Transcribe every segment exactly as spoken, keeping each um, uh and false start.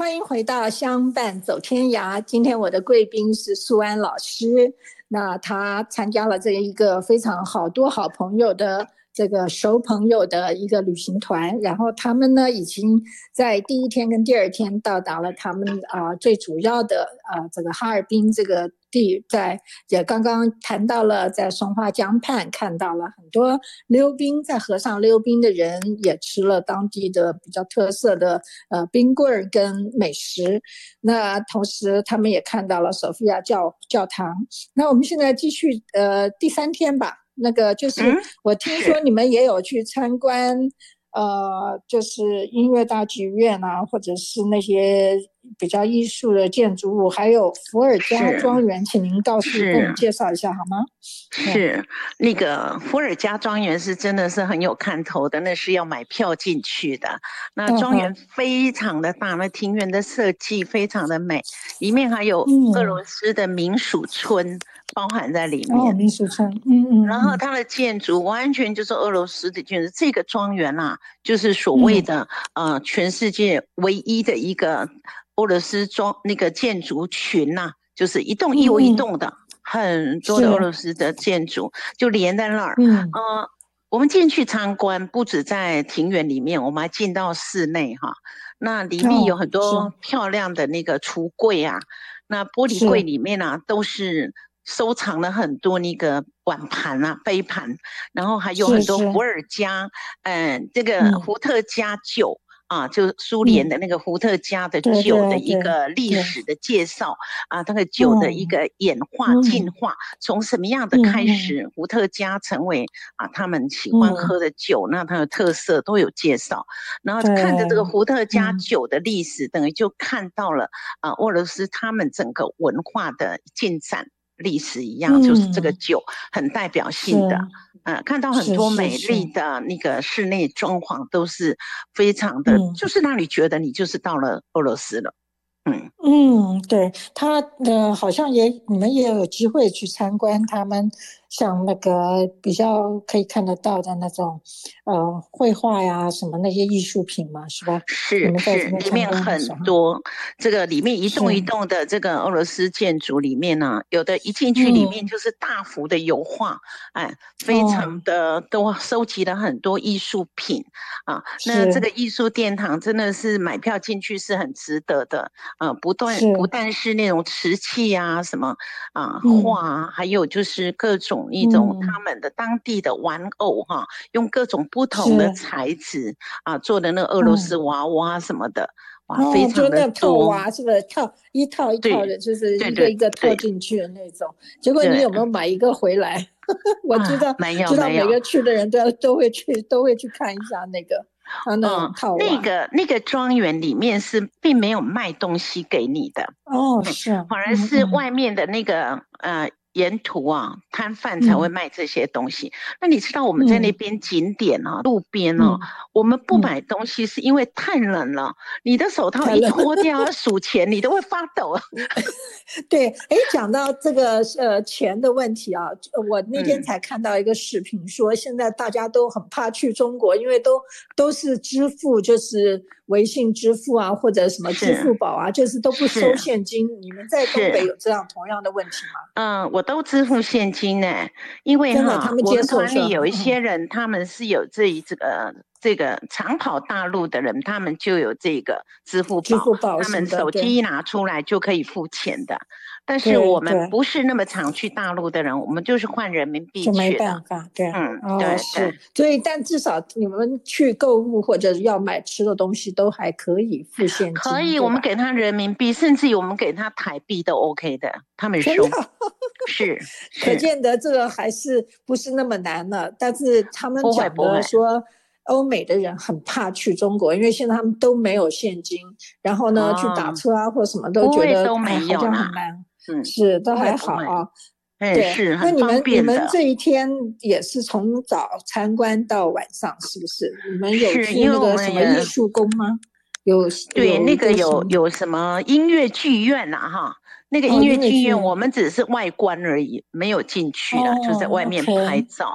欢迎回到相伴走天涯。今天我的贵宾是素安老师，那他参加了这一个非常好多好朋友的这个熟朋友的一个旅行团，然后他们呢已经在第一天跟第二天到达了他们啊、呃、最主要的呃这个哈尔滨这个地，在也刚刚谈到了在松花江畔看到了很多溜冰，在河上溜冰的人，也吃了当地的比较特色的呃冰棍跟美食。那同时他们也看到了索菲亚教教堂。那我们现在继续呃第三天吧。那个就是我听说你们也有去参观、嗯、呃就是音乐大剧院啊，或者是那些比较艺术的建筑物，还有伏尔加庄园，请您告诉跟我们介绍一下好吗？ 是那个伏尔加庄园是真的是很有看头的，那是要买票进去的。那庄园非常的大，那庭园的设计非常的美，里面还有俄罗斯的民属村包含在里面。 哦，民俗村，嗯嗯。 然后它的建筑完全就是俄罗斯的建筑。这个庄园啊，就是所谓的、嗯、呃全世界唯一的一个俄罗斯庄那个建筑群呐、啊，就是一栋一又一栋的、嗯、很多的俄罗斯的建筑就连在那儿。嗯呃，我们进去参观，不止在庭园里面，我们还进到室内哈。那里面有很多漂亮的那个橱柜啊，那玻璃柜里面啊都是收藏了很多那个碗盘啊、杯盘，然后还有很多伏尔加，嗯、呃，这个伏特加酒、嗯、啊，就苏联的那个伏特加的酒的一个历史的介绍、嗯、啊，那个酒的一个演化、嗯、进化，从什么样的开始，嗯、伏特加成为啊他们喜欢喝的酒，嗯、那它的特色都有介绍。然后看着这个伏特加酒的历史，嗯、等于就看到了啊俄罗斯他们整个文化的进展。历史一样、嗯、就是这个酒很代表性的、呃、看到很多美丽的那个室内装潢都是非常的、嗯、就是让你觉得你就是到了俄罗斯了。嗯嗯，对，他呃好像也你们也有机会去参观他们像那个比较可以看得到的那种呃绘画呀什么那些艺术品嘛，是吧？ 是是，里面很多，这个里面一栋一栋的这个俄罗斯建筑里面呢、啊，有的一进去里面就是大幅的油画，嗯、哎，非常的、哦、都收集了很多艺术品啊。那这个艺术殿堂真的是买票进去是很值得的，呃，不断不但是那种瓷器啊什么啊画啊、嗯，还有就是各种一种他们的当地的玩偶哈、啊嗯，用各种不同的材质啊做的那个俄罗斯娃娃什么的，嗯、哇，非常的多。 就那套娃是不是套一套一套的，就是一个一个套进去的那种？结果你有没有买一个回来？我知道，啊、 没有， 知道每个去的人都要都会去都会去看一下那个。嗯， 那个那个庄园里面是并没有卖东西给你的哦，是， 反而是外面的那个、嗯、呃沿途啊摊贩才会卖这些东西、嗯、那你知道我们在那边景点啊、嗯、路边啊、嗯、我们不买东西是因为太冷了、嗯、你的手套一脱掉要数钱你都会发抖对，哎，讲到这个呃钱的问题啊，我那天才看到一个视频说，现在大家都很怕去中国，因为都都是支付，就是微信支付啊，或者什么支付宝啊，就是都不收现金。你们在东北有这样同样的问题吗？ 嗯，我都支付现金呢，因为哈， 他们接受我们团里有一些人，嗯、他们是有这一这个这个常跑大陆的人，他们就有这个支付宝， 支付宝他们手机一拿出来就可以付钱的。但是我们不是那么常去大陆的人，我们就是换人民币去的， 就没办法，对， 嗯， 哦、 对是，所以但至少你们去购物或者要买吃的东西都还可以付现金， 可以，我们给他人民币，甚至于我们给他台币都 OK 的，他们收，是， 是可见得这个还是不是那么难了。但是他们讲的说，欧美的人很怕去中国，因为现在他们都没有现金，然后呢、哦、去打车啊或什么都觉得都没有、 哎、好像很难。嗯，是都还好啊。 对，是那你们你们这一天也是从早参观到晚上，是不是？你们有去那个什么艺术宫吗？有对， 有那个有有什么音乐剧院呐、啊？哈，那个音乐剧院我们只是外观而已，哦、没有进去啊，就在外面拍照。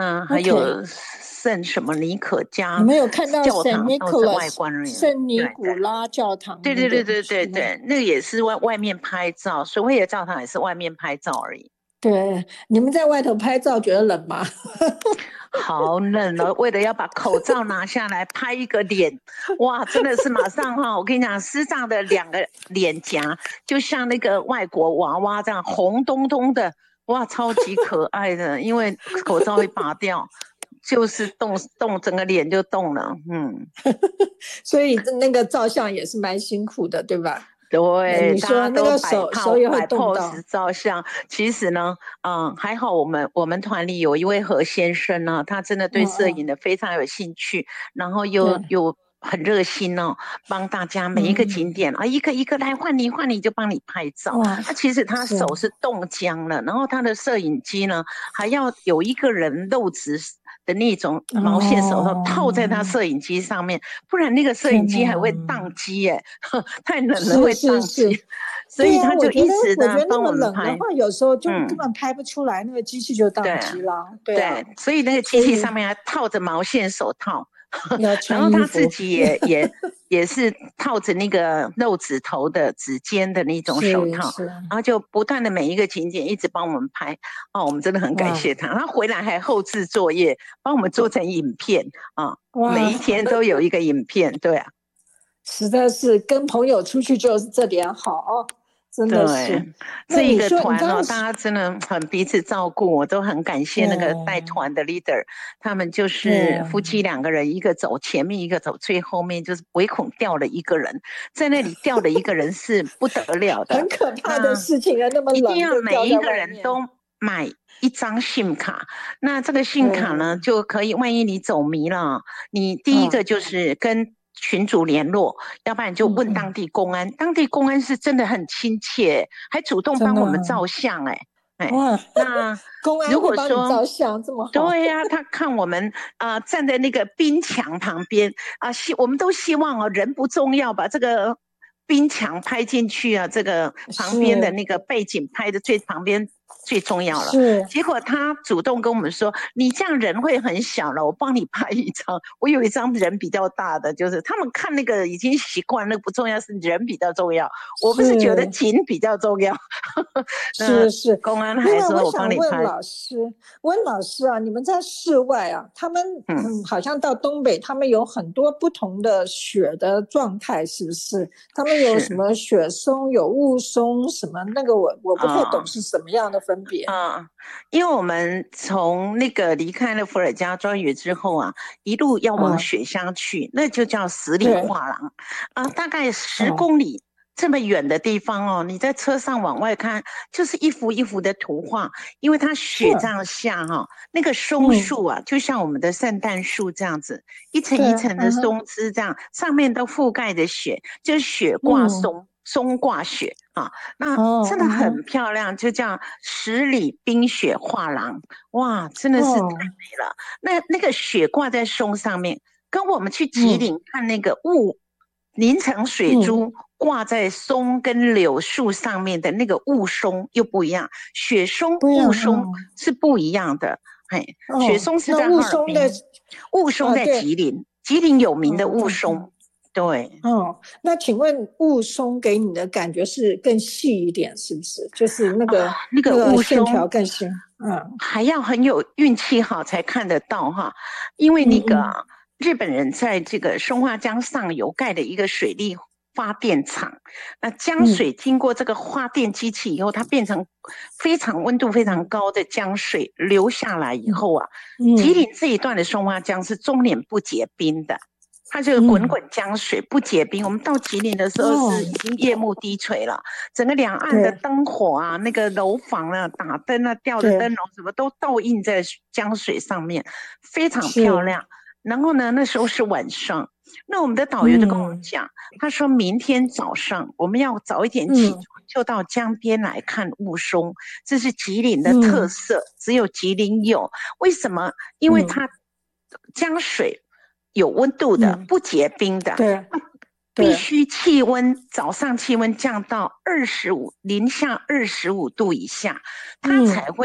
嗯，还有圣什么尼可加你们有看到教圣堂都是外观人， 圣尼古拉教堂、那对个？ 对对对对对，那个也是外外面拍照，所谓的教堂也是外面拍照而已。 对，你们在外头拍照觉得冷吗？ 好冷哦！为了要把口罩拿下来拍一个脸，哇，真的是马上哈！我跟你讲，师长的两个脸颊就像那个外国娃娃这样红彤彤的，哇，超级可爱的。因为口罩会拔掉，就是动动整个脸就动了，嗯。所以那个照相也是蛮辛苦的，对吧？ 对， 你说那个手手也会动到。 照相，其实呢，嗯，还好我们我们团里有一位何先生呢、啊，他真的对摄影的非常有兴趣，嗯、然后又又很热心哦，帮大家每一个景点、嗯、啊，一个一个来换你换你就帮你拍照。那其实他手是冻僵了，然后他的摄影机呢还要有一个人露直的那种毛线手套套在他摄影机上面，哦、不然那个摄影机还会宕机耶，太冷了会宕机，所以他就一直的帮我们拍。 的话，有时候就根本拍不出来，嗯、那个机器就宕机了。对, 对, 啊、 对，所以那个机器上面还套着毛线手套。然后他自己也也也是套着那个露指头的指尖的那种手套，然后就不断的每一个景点一直帮我们拍。哦，我们真的很感谢他。他回来还后制作业，帮我们做成影片啊，每一天都有一个影片。对啊， 实在是跟朋友出去就是这点好哦。真的是， 这一个团哦，大家真的很彼此照顾，我都很感谢那个带团的 leader，、嗯、他们就是夫妻两个人，一个走前面，一个走最后面，就是唯恐掉了一个人，在那里掉了一个人是不得了的， 很可怕的事情啊！那么冷， 一定要每一个人都买一张信卡，那这个信卡呢、嗯、就可以，万一你走迷了，你第一个就是跟群组联络，嗯、要不然就问当地公安，嗯、当地公安是真的很亲切，还主动帮我们照相、欸，哎， 哇， 那公安会帮你照相这么好？ 对呀、啊，他看我们啊、呃、站在那个冰墙旁边啊，希、呃、我们都希望哦，人不重要，把这个冰墙拍进去啊，这个旁边的那个背景拍的最旁边。最重要了， 是。 结果他主动跟我们说：“你这样人会很小了，我帮你拍一张。”我有一张人比较大的，就是他们看那个已经习惯，那个不重要，是人比较重要。我们是觉得景比较重要。 是是， 公安还说我帮你拍。 我想问老师，问老师啊，你们在室外啊，他们嗯，嗯好像到东北，他们有很多不同的雪的状态，是不是？他们有什么雪松，有雾凇，什么那个我我不太懂是什么样的分别。 嗯，因为我们从那个离开了伏尔加庄园之后啊，一路要往雪乡去，嗯、那就叫十里画廊啊、呃，大概十公里。这么远的地方哦，你在车上往外看，就是一幅一幅的图画，因为它雪这样下哈、哦，那个松树啊，嗯、就像我们的圣诞树这样子，一层一层的松枝这样，嗯、上面都覆盖着雪，就是雪挂松。嗯松挂雪啊，那真的很漂亮，哦、就叫十里冰雪画廊，哇，真的是太美了。哦、那那个雪挂在松上面，跟我们去吉林看那个雾、嗯、淋成水珠挂在松跟柳树上面的那个雾松又不一样，雪松、雾松是不一样的。哎、哦，雪松是在哈尔滨，雾松在吉林，哦、吉林有名的雾松。哦对， 哦，那请问雾凇给你的感觉是更细一点，是不是？就是那个、啊、 那个雾凇线条更细， 嗯，还要很有运气好才看得到哈，因为那个、嗯嗯、日本人在这个松花江上游盖的一个水力发电厂，那江水经过这个发电机器以后，嗯、它变成非常温度非常高的江水流下来以后啊，嗯、吉林这一段的松花江是终年不结冰的。它就是滚滚江水不结冰，嗯、我们到吉林的时候是已经夜幕低垂了，哦、整个两岸的灯火啊，那个楼房啊，打灯啊，吊的灯笼什么都倒映在江水上面，非常漂亮。然后呢，那时候是晚上，那我们的导游就跟我们讲，嗯、他说明天早上我们要早一点起床，嗯、就到江边来看雾凇，这是吉林的特色，嗯、只有吉林有。为什么？因为它江水有温度的，嗯、不结冰的， 对， 必须气温早上气温降到二十五零下二十五度以下，它才会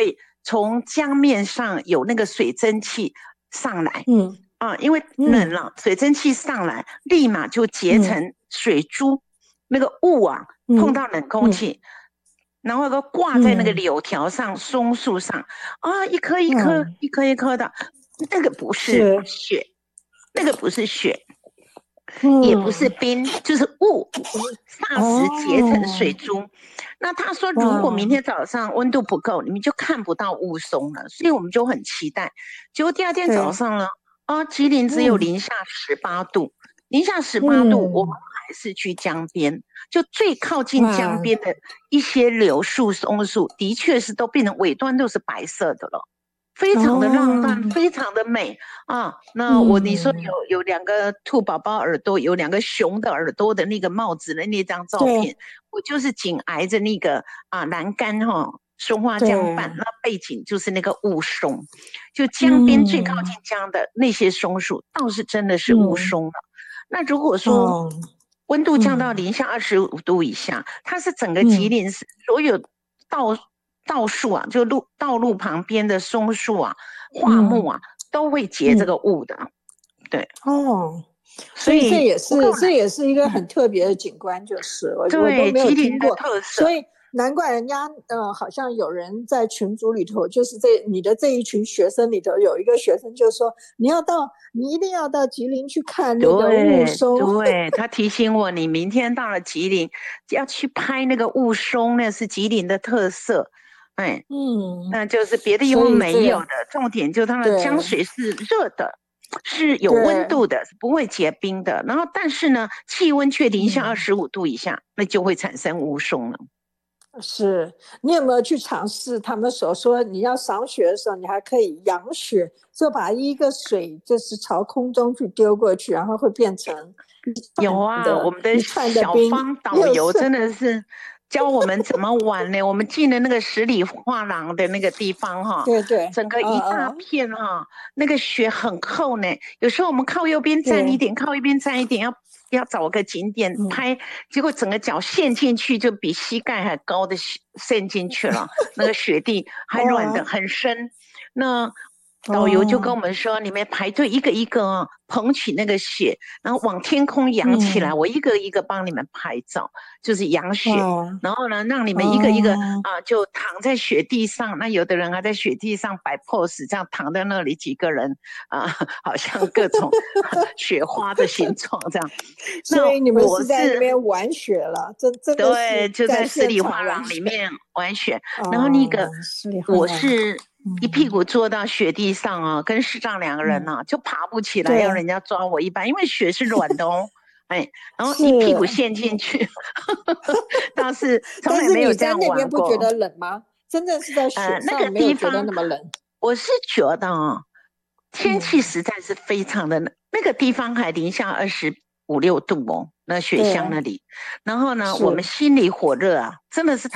从江面上有那个水蒸气上来， 嗯啊，因为冷了，嗯、水蒸气上来，立马就结成水珠，嗯、那个雾啊碰到冷空气。嗯嗯然后都挂在那个柳条上、松树上啊，一颗一颗、嗯、一颗一颗的，那个不是雪，那个不是雪，嗯、也不是冰，就是雾，霎时结成水珠。哦、那他说，如果明天早上温度不够，你们就看不到雾凇了，所以我们就很期待。结果第二天早上呢，啊，吉林只有零下十八度，零下十八度，嗯、我们还是去江边。就最靠近江边的一些柳树、松树，的确是都变成尾端都是白色的了，非常的浪漫，哦、非常的美啊！那我、嗯、你说有有两个兔宝宝耳朵，有两个熊的耳朵的那个帽子的那张照片，我就是紧挨着那个啊栏杆哈、哦，松花江畔，那背景就是那个雾凇，就江边最靠近江的那些松树，嗯、倒是真的是雾凇了。嗯、那如果说，哦温度降到零下二十五度以下，嗯、它是整个吉林市所有道道树啊，就路道路旁边的松树啊、桦木啊，嗯、都会结这个雾的。嗯、对， 哦，所以这也是这也是一个很特别的景观，就是、嗯、我我都没有听过，所以难怪人家呃，好像有人在群组里头，就是这你的这一群学生里头有一个学生就说，你要到，你一定要到吉林去看那个雾凇。 对，他提醒我，你明天到了吉林要去拍那个雾凇，那是吉林的特色。哎，嗯，那就是别的地方没有的，重点就是它的江水是热的，是有温度的，不会结冰的。然后，但是呢，气温却零下二十五度以下，嗯、那就会产生雾凇了。 是你有没有去尝试他们所说你要赏雪的时候，你还可以扬雪，就把一个水就是朝空中去丢过去，然后会变成有啊，我们的小方导游真的是教我们怎么玩呢？我们进了那个十里画廊的那个地方哈， 对对， 整个一大片哈，哦、那个雪很厚呢。有时候我们靠右边站一点，靠一边站一点，要要找个景点拍，嗯、结果整个脚陷进去，就比膝盖还高的陷进去了，那个雪地还软的很深。那导游就跟我们说，你们排队一个一个啊，捧起那个雪，然后往天空扬起来，嗯、我一个一个帮你们拍照，就是扬雪。然后呢，让你们一个一个啊，就躺在雪地上。那有的人还在雪地上摆 pose， 这样躺在那里，几个人啊，好像各种雪花的形状这样。 所以你们是在那边玩雪了，真真的是对，就在十里画廊里面玩雪。哦、然后那个我是。一屁股坐到雪地上啊，跟视障两个人啊，嗯、就爬不起来，要人家抓我一把，因为雪是软的哦，哎，然后一屁股陷进去，倒是从来没有这样玩过。但是你在那边不觉得冷吗？真的是在雪上没有觉得那么冷。呃那个、 我是觉得啊，天气实在是非常的冷，嗯、那个地方还零下二十五六度哦，那雪乡那里，然后呢，我们心里火热啊，真的是太。